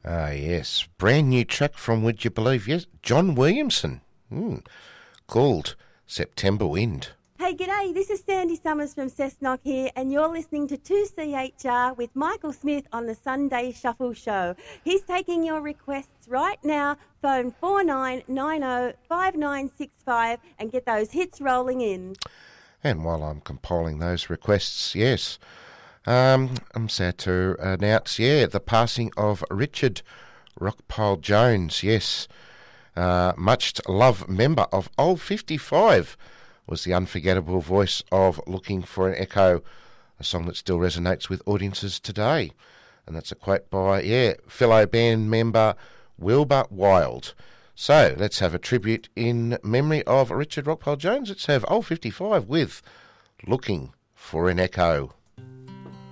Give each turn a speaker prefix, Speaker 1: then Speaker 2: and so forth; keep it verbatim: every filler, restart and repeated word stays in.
Speaker 1: Ah, yes. Brand new track from, would you believe, yes, John Williamson, mm, called September Wind.
Speaker 2: Hey, g'day, this is Sandy Summers from Cessnock here, and you're listening to two C H R with Michael Smith on the Sunday Shuffle Show. He's taking your requests right now. Phone four nine nine zero five nine six five and get those hits rolling in.
Speaker 1: And while I'm compiling those requests, yes, um, I'm sad to announce, yeah, the passing of Richard Rockpile Jones, yes. Uh, much loved member of Old fifty-five, was the unforgettable voice of Looking for an Echo, a song that still resonates with audiences today. And that's a quote by, yeah, fellow band member Wilbur Wilde. So let's have a tribute in memory of Richard Rockpile Jones. Let's have Old fifty-five with Looking for an Echo.